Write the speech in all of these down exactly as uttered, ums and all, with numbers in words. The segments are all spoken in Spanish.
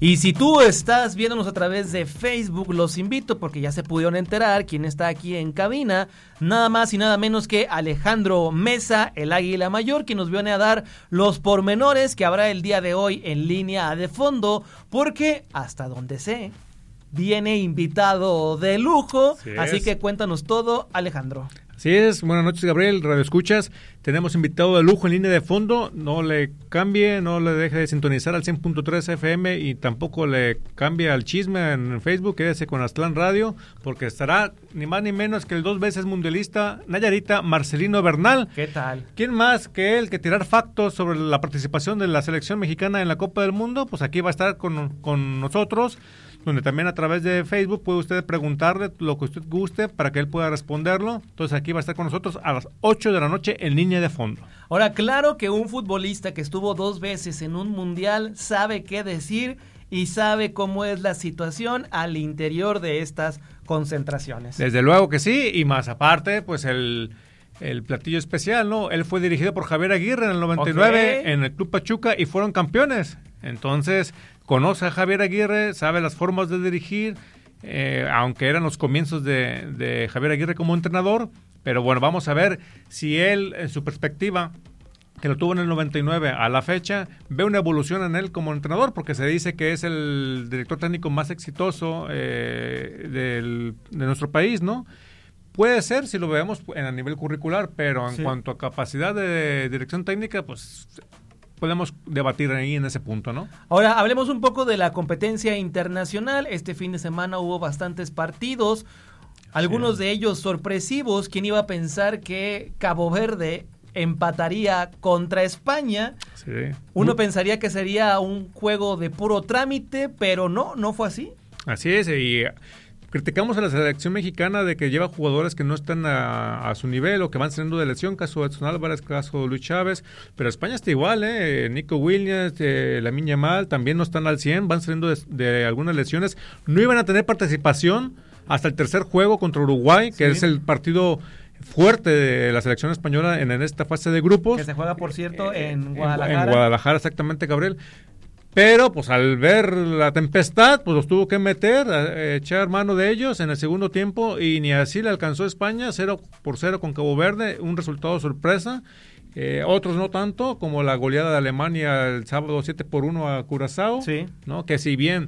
Y si tú estás viéndonos a través de Facebook, los invito porque ya se pudieron enterar quién está aquí en cabina, nada más y nada menos que Alejandro Mesa, el Águila Mayor, quien nos viene a dar los pormenores que habrá el día de hoy en Línea de Fondo, porque hasta donde sé, viene invitado de lujo, sí, así que cuéntanos todo, Alejandro. Así es, buenas noches, Gabriel, Radio Escuchas. Tenemos invitado de lujo en Línea de Fondo. No le cambie, no le deje de sintonizar al cien punto tres F M y tampoco le cambie al chisme en Facebook. Quédese con Aztlán Radio, porque estará ni más ni menos que el dos veces mundialista Nayarita Marcelino Bernal. ¿Qué tal? ¿Quién más que él que tirar factos sobre la participación de la selección mexicana en la Copa del Mundo? Pues aquí va a estar con, con nosotros, donde también a través de Facebook puede usted preguntarle lo que usted guste para que él pueda responderlo. Entonces aquí va a estar con nosotros a las ocho de la noche en Línea de Fondo. Ahora, claro que un futbolista que estuvo dos veces en un mundial sabe qué decir y sabe cómo es la situación al interior de estas concentraciones. Desde luego que sí, y más aparte, pues el... el platillo especial, ¿no? Él fue dirigido por Javier Aguirre en el noventa y nueve, okay, en el Club Pachuca, y fueron campeones. Entonces, conoce a Javier Aguirre, sabe las formas de dirigir, eh, aunque eran los comienzos de, de Javier Aguirre como entrenador. Pero bueno, vamos a ver si él, en su perspectiva, que lo tuvo en el noventa y nueve a la fecha, ve una evolución en él como entrenador, porque se dice que es el director técnico más exitoso eh, del, de nuestro país, ¿no? Puede ser si lo vemos en a nivel curricular, pero en sí. cuanto a capacidad de dirección técnica, pues podemos debatir ahí en ese punto, ¿no? Ahora, hablemos un poco de la competencia internacional. Este fin de semana hubo bastantes partidos, algunos sí. de ellos sorpresivos. ¿Quién iba a pensar que Cabo Verde empataría contra España? Sí. Uno Muy... pensaría que sería un juego de puro trámite, pero no, no fue así. Así es, y criticamos a la selección mexicana de que lleva jugadores que no están a, a su nivel o que van saliendo de lesión, caso de Edson Álvarez, caso de Luis Chávez, pero España está igual, ¿eh? Nico Williams, eh, Lamine Yamal, también no están al cien, van saliendo de, de algunas lesiones, no iban a tener participación hasta el tercer juego contra Uruguay, que sí. es el partido fuerte de la selección española en, en esta fase de grupos. Que se juega, por cierto, eh, en Guadalajara. En Guadalajara, exactamente, Gabriel. Pero, pues, al ver la tempestad, pues los tuvo que meter, a, echar mano de ellos en el segundo tiempo, y ni así le alcanzó España, cero por cero con Cabo Verde, un resultado sorpresa. Eh, otros no tanto, como la goleada de Alemania el sábado siete por uno a Curazao, sí. ¿no? Que si bien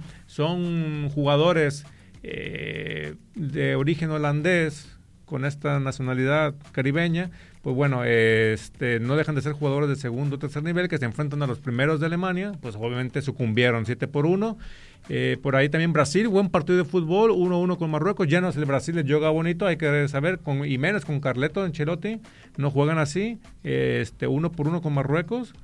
son jugadores eh, de origen holandés, con esta nacionalidad caribeña, pues bueno, este, no dejan de ser jugadores de segundo o tercer nivel que se enfrentan a los primeros de Alemania, pues obviamente sucumbieron siete por uno. Eh, por ahí también Brasil, buen partido de fútbol, uno uno con Marruecos. Ya no es el Brasil de yoga bonito, hay que saber, con, y menos con Carleto Ancelotti, no juegan así, este, uno por uno con Marruecos.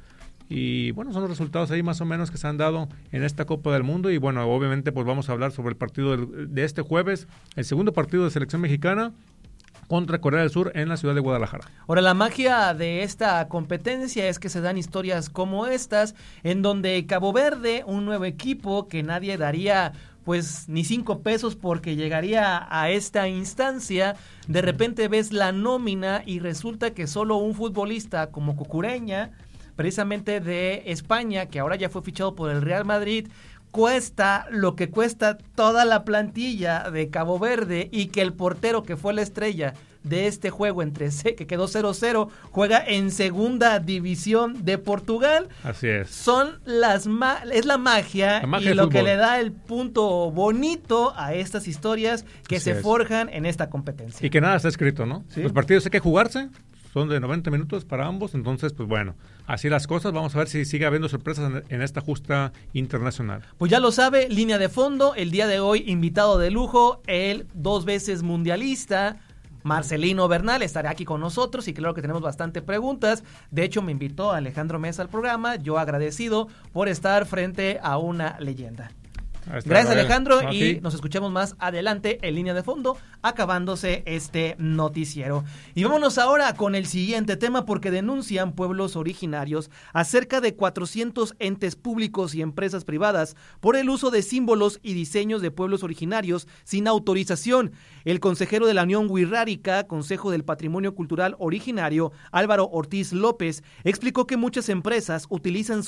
Y bueno, son los resultados ahí más o menos que se han dado en esta Copa del Mundo. Y bueno, obviamente pues vamos a hablar sobre el partido de, de este jueves, el segundo partido de selección mexicana contra Corea del Sur en la ciudad de Guadalajara. Ahora, la magia de esta competencia es que se dan historias como estas, en donde Cabo Verde, un nuevo equipo que nadie daría pues ni cinco pesos porque llegaría a esta instancia, de repente ves la nómina y resulta que solo un futbolista como Cucureña, precisamente de España, que ahora ya fue fichado por el Real Madrid, cuesta lo que cuesta toda la plantilla de Cabo Verde, y que el portero que fue la estrella de este juego entre C, que quedó cero cero, juega en segunda división de Portugal. Así es. Son las ma- es la magia, la magia y lo fútbol, que le da el punto bonito a estas historias que Así se es. forjan en esta competencia. Y que nada está escrito, ¿no? ¿Sí? Los partidos hay que jugarse. Son de noventa minutos para ambos, entonces, pues bueno, así las cosas. Vamos a ver si sigue habiendo sorpresas en, en esta justa internacional. Pues ya lo sabe, Línea de Fondo, el día de hoy, invitado de lujo, el dos veces mundialista, Marcelino Bernal, estará aquí con nosotros, y claro que tenemos bastante preguntas. De hecho, me invitó Alejandro Mesa al programa, yo agradecido por estar frente a una leyenda. Gracias, Alejandro, no, y sí. nos escuchamos más adelante en Línea de Fondo, acabándose este noticiero. Y vámonos ahora con el siguiente tema, porque denuncian pueblos originarios a cerca de cuatrocientos entes públicos y empresas privadas por el uso de símbolos y diseños de pueblos originarios sin autorización. El consejero de la Unión Wixárika, Consejo del Patrimonio Cultural Originario, Álvaro Ortiz López, explicó que muchas empresas utilizan